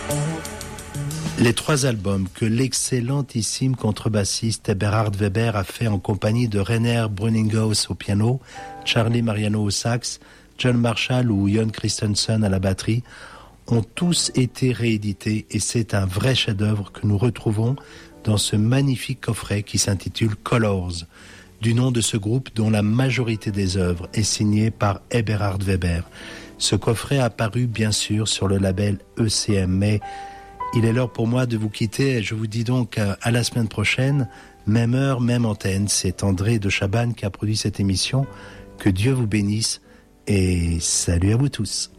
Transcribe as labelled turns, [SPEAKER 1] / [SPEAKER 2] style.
[SPEAKER 1] Les 3 albums que l'excellentissime contrebassiste Eberhard Weber a fait en compagnie de Rainer Bruninghaus au piano, Charlie Mariano au sax, John Marshall ou Jon Christensen à la batterie, ont tous été réédités et c'est un vrai chef-d'œuvre que nous retrouvons dans ce magnifique coffret qui s'intitule Colors, du nom de ce groupe dont la majorité des œuvres est signée par Eberhard Weber. Ce coffret a paru bien sûr sur le label ECM, mais il est l'heure pour moi de vous quitter et je vous dis donc à la semaine prochaine, même heure, même antenne. C'est André de Chabannes qui a produit cette émission. Que Dieu vous bénisse et salut à vous tous.